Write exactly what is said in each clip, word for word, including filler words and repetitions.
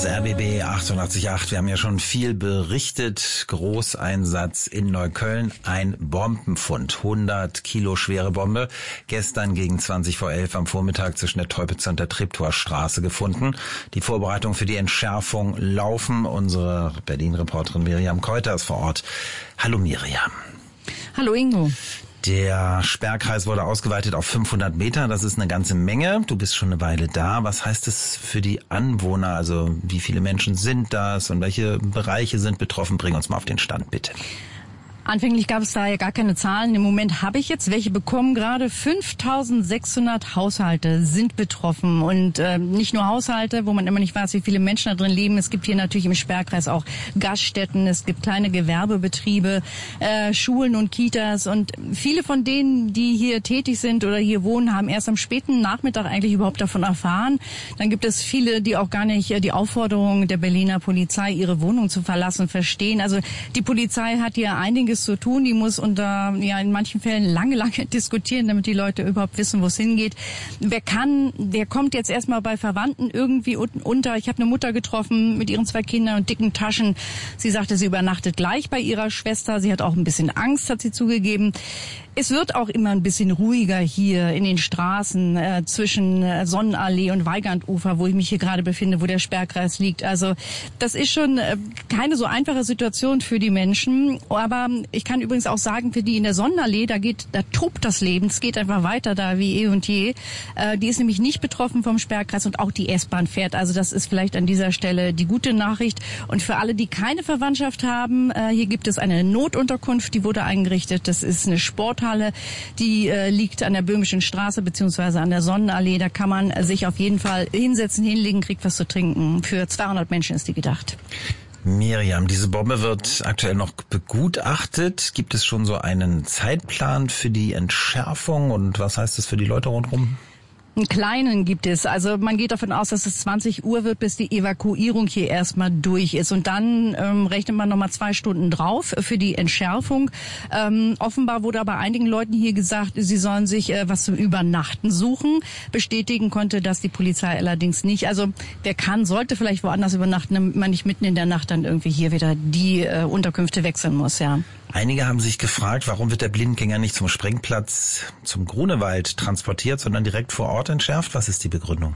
ist R B B achtundachtzig Komma acht. Wir haben ja schon viel berichtet. Großeinsatz in Neukölln. Ein Bombenfund. hundert Kilo schwere Bombe. Gestern gegen zwanzig vor elf am Vormittag zwischen der Teupitzer und der Treptower Straße gefunden. Die Vorbereitungen für die Entschärfung laufen. Unsere Berlin-Reporterin Miriam Keuter ist vor Ort. Hallo Miriam. Hallo Ingo. Der Sperrkreis wurde ausgeweitet auf fünfhundert Meter. Das ist eine ganze Menge. Du bist schon eine Weile da. Was heißt das für die Anwohner? Also wie viele Menschen sind das und welche Bereiche sind betroffen? Bring uns mal auf den Stand, bitte. Anfänglich gab es da ja gar keine Zahlen. Im Moment habe ich jetzt welche bekommen. Gerade fünftausendsechshundert Haushalte sind betroffen. Und äh, nicht nur Haushalte, wo man immer nicht weiß, wie viele Menschen da drin leben. Es gibt hier natürlich im Sperrkreis auch Gaststätten. Es gibt kleine Gewerbebetriebe, äh, Schulen und Kitas. Und viele von denen, die hier tätig sind oder hier wohnen, haben erst am späten Nachmittag eigentlich überhaupt davon erfahren. Dann gibt es viele, die auch gar nicht die Aufforderung der Berliner Polizei, ihre Wohnung zu verlassen, verstehen. Also die Polizei hat hier einiges zu tun. Die muss unter, ja, in manchen Fällen lange, lange diskutieren, damit die Leute überhaupt wissen, wo es hingeht. Wer kann, der kommt jetzt erstmal bei Verwandten irgendwie unter. Ich habe eine Mutter getroffen mit ihren zwei Kindern und dicken Taschen. Sie sagte, sie übernachtet gleich bei ihrer Schwester. Sie hat auch ein bisschen Angst, hat sie zugegeben. Es wird auch immer ein bisschen ruhiger hier in den Straßen äh, zwischen äh, Sonnenallee und Weigandufer, wo ich mich hier gerade befinde, wo der Sperrkreis liegt. Also das ist schon äh, keine so einfache Situation für die Menschen. Aber ich kann übrigens auch sagen, für die in der Sonnenallee, da geht, da tobt das Leben. Es geht einfach weiter da wie eh und je. Äh, die ist nämlich nicht betroffen vom Sperrkreis und auch die S-Bahn fährt. Also das ist vielleicht an dieser Stelle die gute Nachricht. Und für alle, die keine Verwandtschaft haben, äh, hier gibt es eine Notunterkunft, die wurde eingerichtet. Das ist eine Sporthalle. Die äh, liegt an der Böhmischen Straße beziehungsweise an der Sonnenallee. Da kann man sich auf jeden Fall hinsetzen, hinlegen, kriegt was zu trinken. Für zweihundert Menschen ist die gedacht. Miriam, diese Bombe wird aktuell noch begutachtet. Gibt es schon so einen Zeitplan für die Entschärfung und was heißt das für die Leute rundherum? Einen kleinen gibt es. Also man geht davon aus, dass es zwanzig Uhr wird, bis die Evakuierung hier erstmal durch ist. Und dann ähm, rechnet man nochmal zwei Stunden drauf für die Entschärfung. Ähm, offenbar wurde aber einigen Leuten hier gesagt, sie sollen sich äh, was zum Übernachten suchen. Bestätigen konnte das die Polizei allerdings nicht. Also wer kann, sollte vielleicht woanders übernachten, damit man nicht mitten in der Nacht dann irgendwie hier wieder die äh, Unterkünfte wechseln muss, ja. Einige haben sich gefragt, warum wird der Blindgänger nicht zum Sprengplatz zum Grunewald transportiert, sondern direkt vor Ort entschärft? Was ist die Begründung?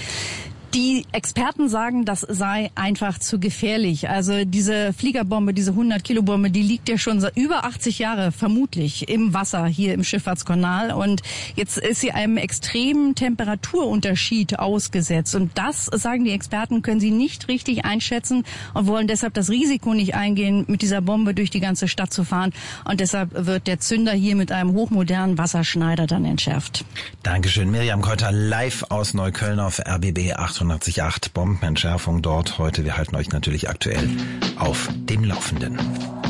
Die Experten sagen, das sei einfach zu gefährlich. Also diese Fliegerbombe, diese hundert Kilo Bombe, die liegt ja schon seit über achtzig Jahre vermutlich im Wasser hier im Schifffahrtskanal. Und jetzt ist sie einem extremen Temperaturunterschied ausgesetzt. Und das, sagen die Experten, können sie nicht richtig einschätzen und wollen deshalb das Risiko nicht eingehen, mit dieser Bombe durch die ganze Stadt zu fahren. Und deshalb wird der Zünder hier mit einem hochmodernen Wasserschneider dann entschärft. Dankeschön, Miriam Keuter, live aus Neukölln auf R B B achtundachtzig Komma acht. Bombenentschärfung dort heute. Wir halten euch natürlich aktuell auf dem Laufenden.